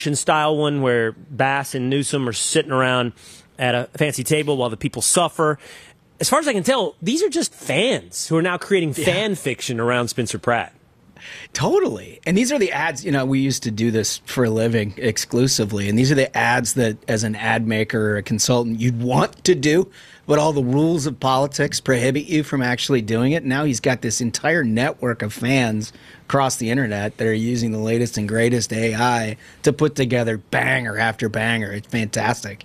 style one where Bass and Newsom are sitting around at a fancy table while the people suffer. As far as I can tell, these are just fans who are now creating fan fiction around Spencer Pratt. Totally. And these are the ads, we used to do this for a living exclusively. And these are the ads that as an ad maker or a consultant you'd want to do, but all the rules of politics prohibit you from actually doing it. Now he's got this entire network of fans across the internet that are using the latest and greatest AI to put together banger after banger. It's fantastic.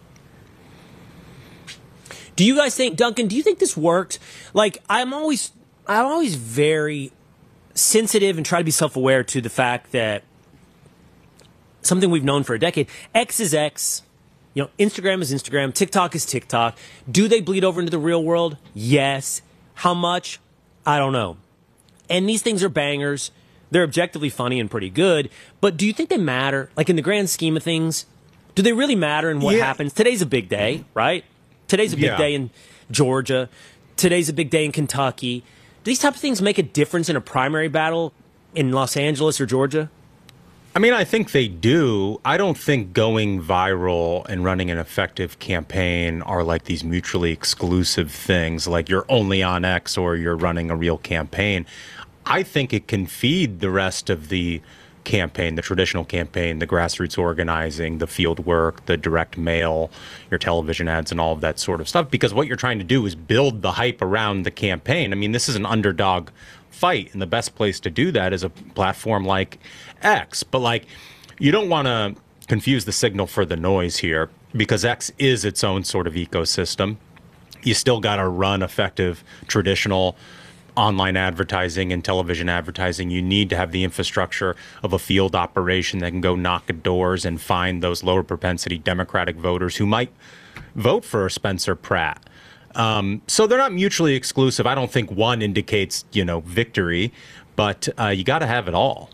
Do you guys think, Duncan, do you think this worked? Like, I'm always very sensitive and try to be self-aware to the fact that something we've known for a decade, X is X, Instagram is Instagram, TikTok is TikTok. Do they bleed over into the real world? Yes. How much? I don't know. And these things are bangers. They're objectively funny and pretty good, but do you think they matter? Like, in the grand scheme of things, do they really matter in what happens? Today's a big day, right? Today's a big day in Georgia. Today's a big day in Kentucky. Do these type of things make a difference in a primary battle in Los Angeles or Georgia? I mean, I think they do. I don't think going viral and running an effective campaign are like these mutually exclusive things, like you're only on X or you're running a real campaign. I think it can feed the rest of the campaign, the traditional campaign, the grassroots organizing, the field work, the direct mail, your television ads, and all of that sort of stuff, because what you're trying to do is build the hype around the campaign. I mean, this is an underdog fight, and the best place to do that is a platform like X. But you don't want to confuse the signal for the noise here, because X is its own sort of ecosystem. You still got to run effective traditional online advertising and television advertising. You need to have the infrastructure of a field operation that can go knock at doors and find those lower propensity Democratic voters who might vote for Spencer Pratt. So they're not mutually exclusive. I don't think one indicates, victory, but you got to have it all.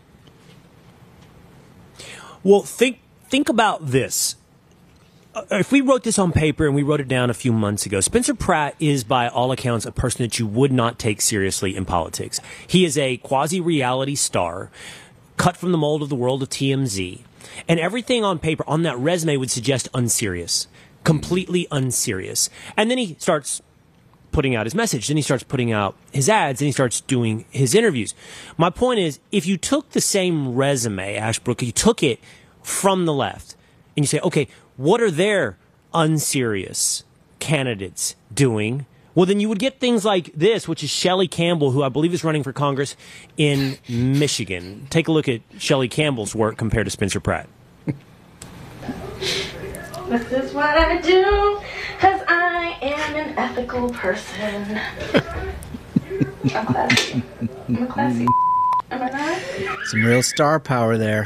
Well, think about this. If we wrote this on paper and we wrote it down a few months ago, Spencer Pratt is, by all accounts, a person that you would not take seriously in politics. He is a quasi-reality star, cut from the mold of the world of TMZ. And everything on paper, on that resume, would suggest unserious. Completely unserious. And then he starts putting out his message. Then he starts putting out his ads. And he starts doing his interviews. My point is, if you took the same resume, Ashbrook, you took it from the left, and you say, okay, what are their unserious candidates doing? Well, then you would get things like this, which is Shelley Campbell, who I believe is running for Congress in Michigan. Take a look at Shelley Campbell's work compared to Spencer Pratt. This is what I do, because I am an ethical person. I'm classy. I'm classy. Am I not? Some real star power there.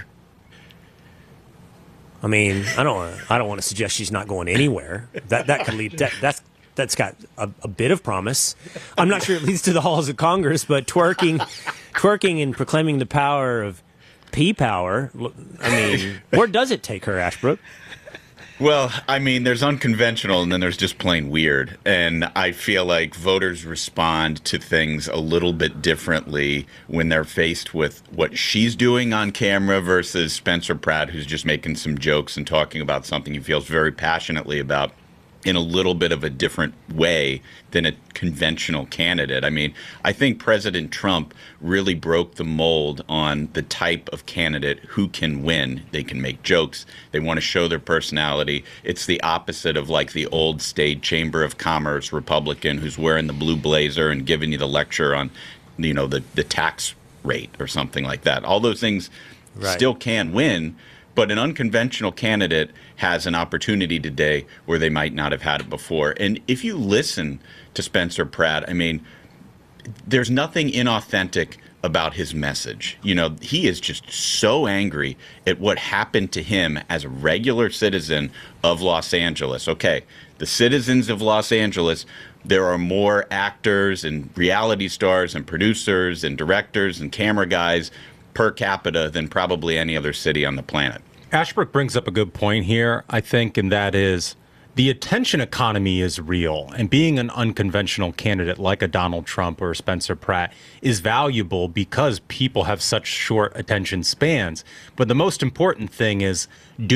I mean, I don't want to suggest she's not going anywhere. That could lead. That's got a bit of promise. I'm not sure it leads to the halls of Congress, but twerking and proclaiming the power of pea power. I mean, where does it take her, Ashbrook? Well, I mean, there's unconventional and then there's just plain weird. And I feel like voters respond to things a little bit differently when they're faced with what she's doing on camera versus Spencer Pratt, who's just making some jokes and talking about something he feels very passionately about in a little bit of a different way than a conventional candidate. I mean, I think President Trump really broke the mold on the type of candidate who can win. They can make jokes. They want to show their personality. It's the opposite of like the old state Chamber of Commerce Republican who's wearing the blue blazer and giving you the lecture on, the tax rate or something like that. All those things still can win. But an unconventional candidate has an opportunity today where they might not have had it before. And if you listen to Spencer Pratt, I mean, there's nothing inauthentic about his message. He is just so angry at what happened to him as a regular citizen of Los Angeles. Okay, the citizens of Los Angeles, there are more actors and reality stars and producers and directors and camera guys per capita than probably any other city on the planet. Ashbrook brings up a good point here, I think, and that is The attention economy is real, and being an unconventional candidate like a Donald Trump or a Spencer Pratt is valuable because people have such short attention spans. But the most important thing is,